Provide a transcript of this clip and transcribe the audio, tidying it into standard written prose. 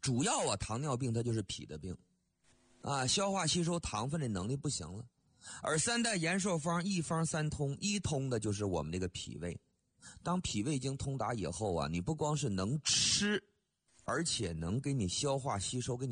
主要啊，糖尿病它就是脾的病啊，消化吸收糖分的能力不行了。而三代延寿方一方三通，一通的就是我们这个脾胃。当脾胃经通达以后啊，你不光是能吃，而且能给你消化吸收，给你